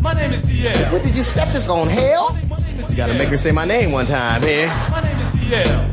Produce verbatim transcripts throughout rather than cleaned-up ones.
My name is D L. What did you set this on, hell? You gotta make her say my name one time here. My name is D L.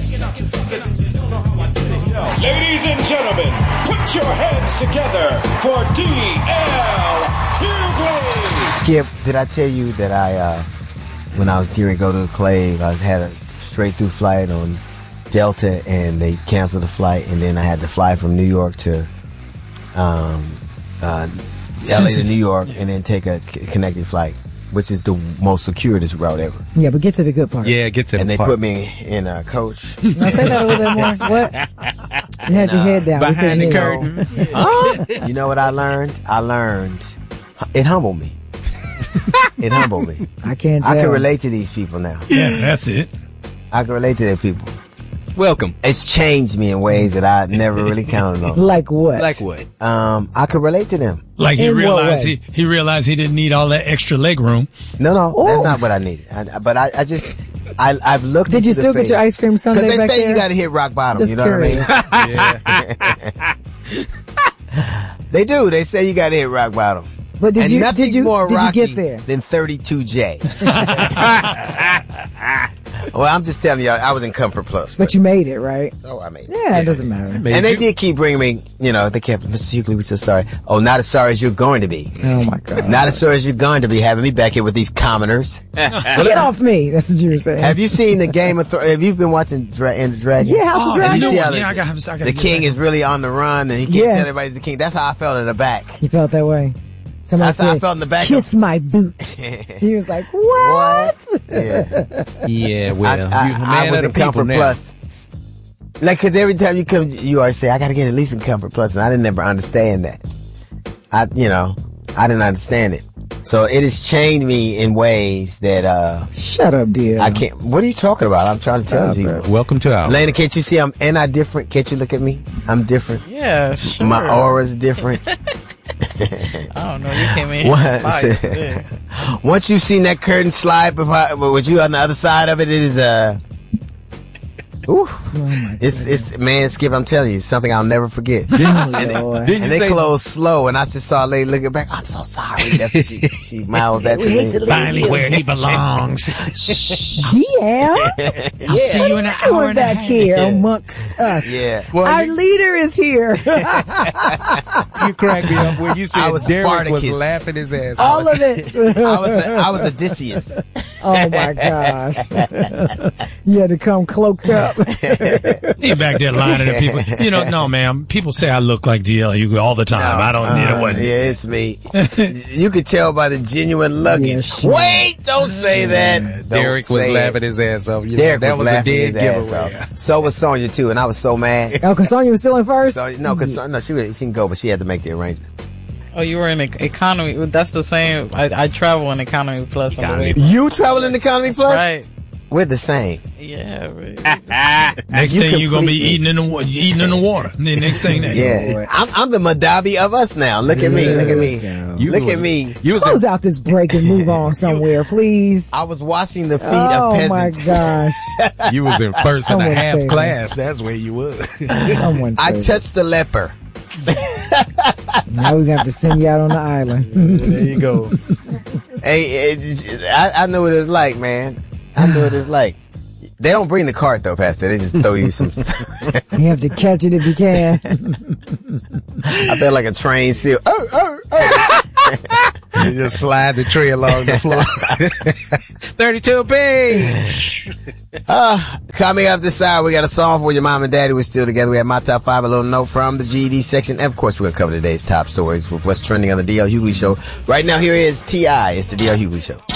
Ladies and gentlemen, put your hands together for D L Hughley. Skip, did I tell you that I, uh, when I was gearing to go to the Clave, I had a straight through flight on Delta and they canceled the flight, and then I had to fly from New York to um, uh, L A to New York, and then take a c- connecting flight, which is the most circuitous route ever. Yeah, but get to the good part. Yeah, get to and the they part. put me in a coach. Now say that a little bit more. What? You had your head down. Behind the We curtain. couldn't hear you. You know what I learned? I learned it humbled me. It humbled me. I can't tell. I can relate to these people now. Yeah, that's it. I can relate to their people. Welcome. It's changed me in ways that I never really counted on. Like what? Like what? Um, I could relate to them. Like he In what realized way? he, he realized he didn't need all that extra leg room. No, no, Oh. that's not what I needed. I, but I, I just, I, I've looked. Did you into the still get your face. ice cream sundae Because they back say there? you got to hit rock bottom. Just you know curious. what I mean? They do. They say you got to hit rock bottom. But did and you nothing's did you more did you rocky get there? than thirty-two J. Well, I'm just telling y'all, I was in Comfort Plus. But you made it, right? Oh, I made it. Yeah, it doesn't matter. And they did keep bringing me, you know, they kept, Mister Hughley, we're so sorry. Oh, not as sorry as you're going to be. Oh my God. Not as sorry as you're going to be having me back here with these commoners. Get off me. That's what you were saying. Have you seen the Game of Thrones? Have you been watching Dra- Enter the Dragon? Yeah, House of Oh, Dragon. And you see how Yeah, the, I got- I gotta the get king back. is really on the run and he can't Yes. tell everybody he's the king. That's how I felt in the back. You felt that way. Somebody That's how I said, felt in the back kiss of- my boot. He was like, what? Yeah. Yeah, well, I, I, you a I man was of in the people Comfort now. Plus. Like, cause every time you come, you always say, I gotta get at least in Comfort Plus, and I didn't ever understand that. I, you know, I didn't understand it. So it has changed me in ways that, uh, Shut up, dear. I can't, what are you talking about? I'm trying to tell you. Welcome to our. Lena, can't you see I'm, ain't I different? Can't you look at me? I'm different. Yeah, sure. My aura's different. I don't know. You came in here Once, to fight. Yeah. once you've seen that curtain slide, but with you on the other side of it, it is, uh, ooh, it's, it's, man, Skip, I'm telling you, it's something I'll never forget. Oh, and they, Lord. Didn't you and they say- closed slow, and I just saw a lady looking back. I'm so sorry. That's what she, she mouths that to me. Finally where he belongs. D L? I'll see you in an hour Doing and a back half. here amongst us. Yeah. Our leader is here. You cracked me up when you said I was Derek Spartacus. was laughing his ass All off. of it. I was, a, I was Odysseus. Oh my gosh. You had to come cloaked up. He back there lying to the people. You know, no, man. People say I look like D L Hughley all the time. I don't. you know what? Yeah, it's me. You could tell by the genuine luggage. Yes. Wait, don't say that. Don't Derek was say it. laughing his ass off. You Derek know, that was, was, laughing a his dead ass giveaway. off. So was Sonya too, and I was so mad. Oh, because Sonya was still in first? So, no, because no, she really- she can go, but she had to make the arrangement. Oh, you were in e- economy. That's the same. I, I travel in economy plus on the way. You travel in economy plus? Right. We're the same. Yeah. Right. Next You thing you're gonna be completely- eating in the wa- eating in the water. And then next thing that. Yeah, I'm, I'm the Madabi of us now. Look at me, look at me, You look was- at me. You was Close in, out this break and move on somewhere, please. I was washing the feet Oh of my peasants. gosh. you was in first and a Someone half say class. this. That's where you was. Someone I say touched the leper. Now we're going to have to send you out on the island. There you go. Hey, it, I, I know what it's like, man. I know what it's like. They don't bring the cart though, Pastor. They just throw you some. You have to catch it if you can. I felt like a train seal. Oh, oh, oh. You just slide the tray along the floor. thirty-two B. Uh, coming up this hour, we got a song for your mom and daddy. We're still together. We have my top five, a little note from the G E D section. And of course, we're going to cover today's top stories with what's trending on the D L Hughley Show. Right now, here is T I It's the D L Hughley Show.